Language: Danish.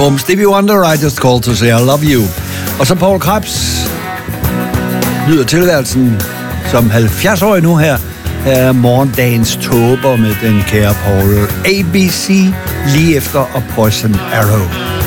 Bum, Stevie Wonder, I Just Called to Say I Love You. Og så Paul Krebs nyder tilværelsen som 70-årig nu her. Her er morgendagens tåber med den kære Paul. ABC lige efter og Poison Arrow.